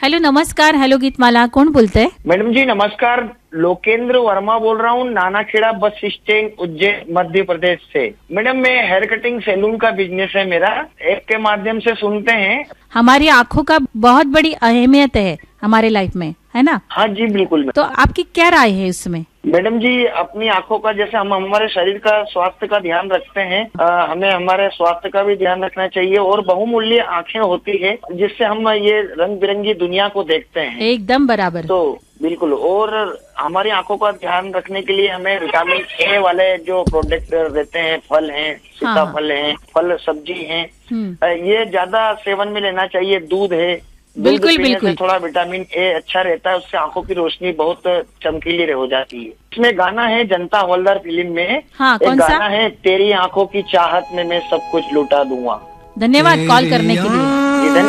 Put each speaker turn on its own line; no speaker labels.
Hello नमस्कार, hello Geetmala, कौन बोलते हैं?
मैडम जी नमस्कार, लोकेंद्र वर्मा बोल रहा हूँ, नानाखेड़ा बस स्टैंड उज्जैन मध्य प्रदेश से। मैडम मैं हेयर कटिंग सैलून का बिजनेस है मेरा, ऐप के माध्यम से सुनते हैं।
हमारी आँखों का बहुत बड़ी अहमियत है हमारे लाइफ में, है ना?
हाँ जी बिल्कुल।
तो आपकी क्या राय है इसमें?
मैडम जी अपनी आंखों का, जैसे हम हमारे शरीर का स्वास्थ्य का ध्यान रखते हैं, हमें हमारे स्वास्थ्य का भी ध्यान रखना चाहिए। और बहुमूल्य आंखें होती है जिससे हम ये रंग बिरंगी दुनिया को देखते हैं।
एकदम बराबर।
तो बिल्कुल, और हमारी आंखों का ध्यान रखने के लिए हमें विटामिन ए वाले जो प्रोडक्ट रहते हैं, फल हैं, सीताफल हैं, फल सब्जी हैं, ये ज्यादा सेवन में लेना चाहिए। दूध है,
बिल्कुल बिल्कुल,
थोड़ा विटामिन ए अच्छा रहता है, उससे आंखों की रोशनी बहुत चमकीली हो जाती है। इसमें गाना है जनता हवलदार फिल्म में,
हाँ, कौन सा
गाना है, तेरी आंखों की चाहत में मैं सब कुछ लुटा दूंगा।
धन्यवाद कॉल करने के लिए।